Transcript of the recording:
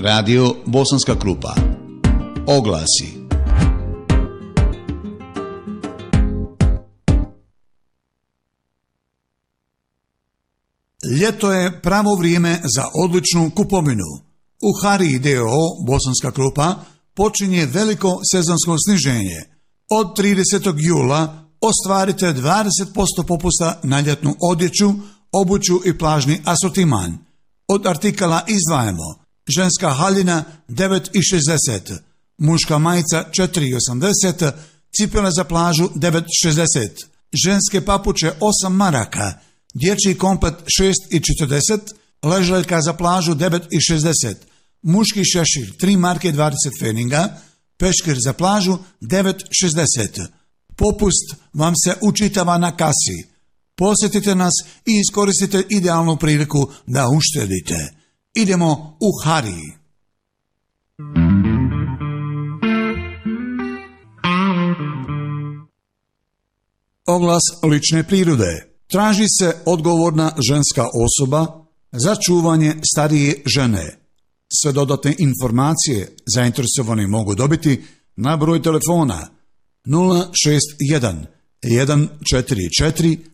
Radio Bosanska Krupa. Oglasi. Ljeto je pravo vrijeme za odličnu kupovinu. U Hari d.o.o. Bosanska Krupa počinje veliko sezonsko sniženje. Od 30. jula ostvarite 20% popusta na ljetnu odjeću, obuću i plažni asortiman. Od artikala izdvajamo ženska haljina 9,60, muška majica 4,80, cipele za plažu 9,60, ženske papuče 8 maraka, dječji komplet 6,40, ležaljka za plažu 9,60, muški šešir 3 marke 20 feninga, peškir za plažu 9,60. Popust vam se učitava na kasi. Posjetite nas i iskoristite idealnu priliku da uštedite. Idemo u Hari. Oglas lične prirode. Traži se odgovorna ženska osoba za čuvanje starije žene. Sve dodatne informacije zainteresovani mogu dobiti na broj telefona 061 144